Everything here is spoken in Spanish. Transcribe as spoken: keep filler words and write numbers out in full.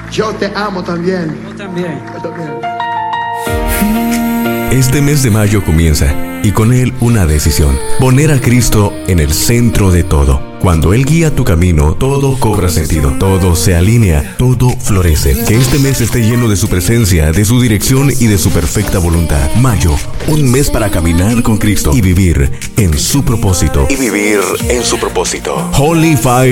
Yo te amo también. Yo también. Yo también. Este mes de mayo comienza y con él una decisión: poner a Cristo en el centro de todo. Cuando Él guía tu camino, todo cobra sentido, todo se alinea, todo florece. Que este mes esté lleno de su presencia, de su dirección y de su perfecta voluntad. Mayo, un mes para caminar con Cristo y vivir en su propósito. Y vivir en su propósito. Holy Fire